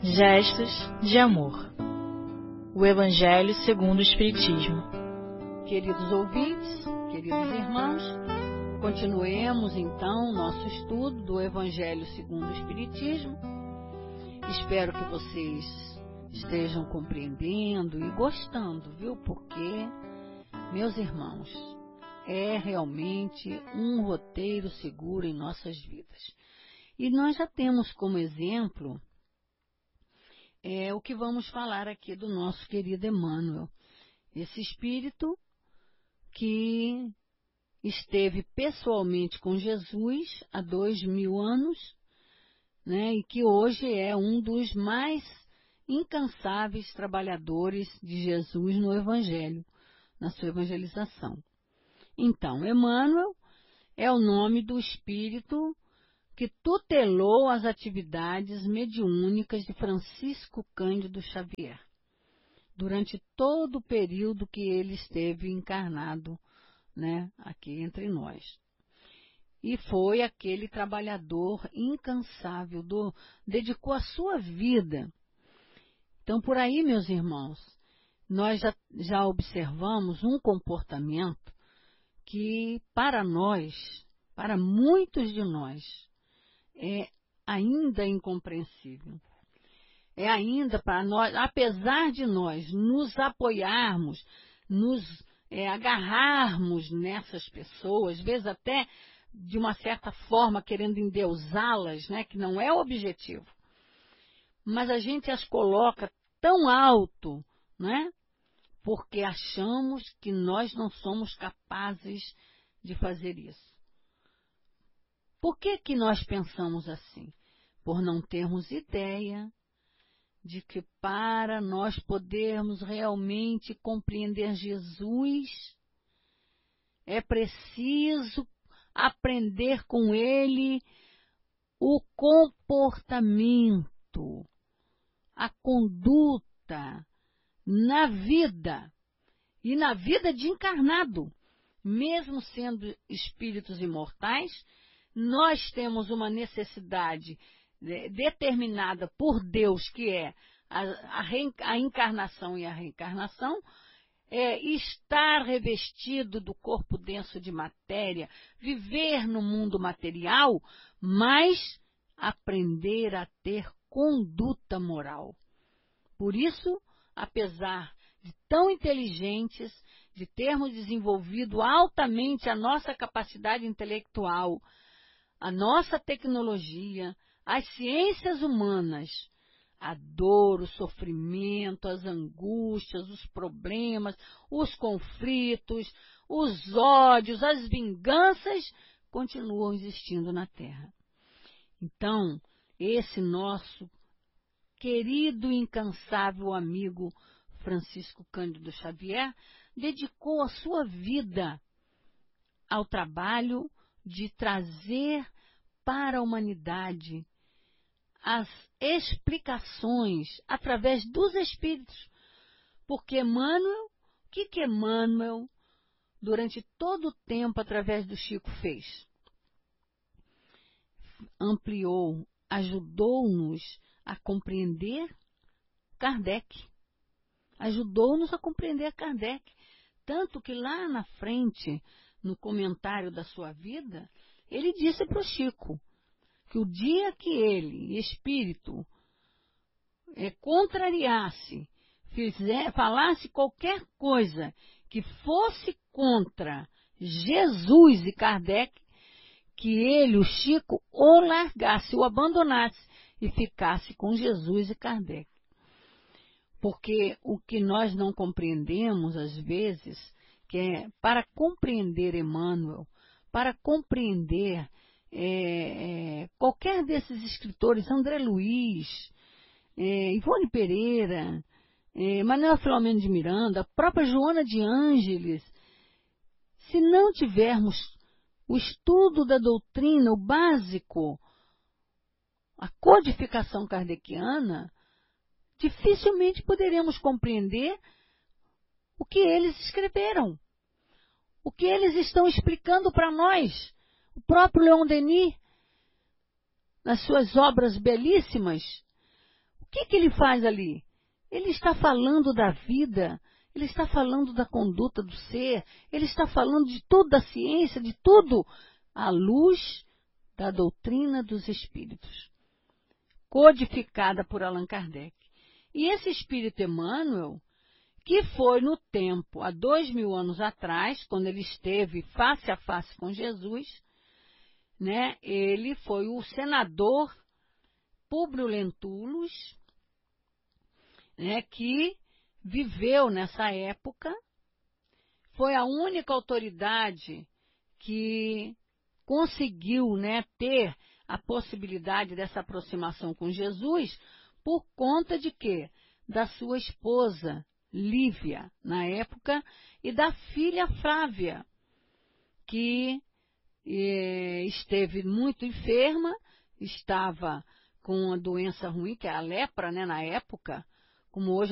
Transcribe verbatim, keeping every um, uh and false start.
Gestos de amor. O Evangelho segundo o Espiritismo. Queridos ouvintes, queridos irmãos, continuemos então nosso estudo do Evangelho segundo o Espiritismo. Espero que vocês estejam compreendendo e gostando, viu? Porque, meus irmãos, é realmente um roteiro seguro em nossas vidas. E nós já temos como exemplo é, o que vamos falar aqui do nosso querido Emmanuel. Esse espírito que esteve pessoalmente com Jesus há dois mil anos, né, e que hoje é um dos mais incansáveis trabalhadores de Jesus no Evangelho, na sua evangelização. Então, Emmanuel é o nome do espírito que tutelou as atividades mediúnicas de Francisco Cândido Xavier, durante todo o período que ele esteve encarnado, né, aqui entre nós. E foi aquele trabalhador incansável, do, dedicou a sua vida. Então, por aí, meus irmãos, nós já, já observamos um comportamento que, para nós, para muitos de nós, é ainda incompreensível. É ainda para nós, apesar de nós nos apoiarmos, nos é, agarrarmos nessas pessoas, às vezes até de uma certa forma querendo endeusá-las, né, que não é o objetivo, mas a gente as coloca tão alto, né, porque achamos que nós não somos capazes de fazer isso. Por que que nós pensamos assim? Por não termos ideia de que para nós podermos realmente compreender Jesus, é preciso aprender com ele o comportamento, a conduta na vida, e na vida de encarnado. Mesmo sendo espíritos imortais, nós temos uma necessidade determinada por Deus, que é a, a, a encarnação e a reencarnação, é estar revestido do corpo denso de matéria, viver no mundo material, mas aprender a ter conduta moral. Por isso, apesar de tão inteligentes, de termos desenvolvido altamente a nossa capacidade intelectual, a nossa tecnologia, as ciências humanas, a dor, o sofrimento, as angústias, os problemas, os conflitos, os ódios, as vinganças continuam existindo na Terra. Então, esse nosso querido e incansável amigo Francisco Cândido Xavier dedicou a sua vida ao trabalho de trazer para a humanidade as explicações através dos espíritos. Porque Emmanuel, o que que Emmanuel, durante todo o tempo, através do Chico, fez? Ampliou, ajudou-nos a compreender Kardec. Ajudou-nos a compreender Kardec. Tanto que lá na frente, no comentário da sua vida, ele disse para o Chico que o dia que ele, espírito, é, contrariasse, fizer, falasse qualquer coisa que fosse contra Jesus e Kardec, que ele, o Chico, o largasse, o abandonasse e ficasse com Jesus e Kardec. Porque o que nós não compreendemos, às vezes, que é para compreender Emmanuel, para compreender é, é, qualquer desses escritores, André Luiz, é, Ivone Pereira, é, Manuel Filomeno de Miranda, a própria Joana de Ângeles, se não tivermos o estudo da doutrina, o básico, a codificação kardeciana, dificilmente poderemos compreender o que eles escreveram, o que eles estão explicando para nós. O próprio Leon Denis, nas suas obras belíssimas, o que, que ele faz ali? Ele está falando da vida, ele está falando da conduta do ser, ele está falando de toda a ciência, de tudo, à luz da doutrina dos espíritos, codificada por Allan Kardec. E esse espírito Emmanuel, que foi no tempo, há dois mil anos atrás, quando ele esteve face a face com Jesus, né, ele foi o senador Públio Lentulus, né, que viveu nessa época, foi a única autoridade que conseguiu, né, ter a possibilidade dessa aproximação com Jesus, por conta de quê? Da sua esposa, Lívia, na época, e da filha Flávia, que eh, esteve muito enferma, estava com uma doença ruim, que é a lepra, né, na época, como hoje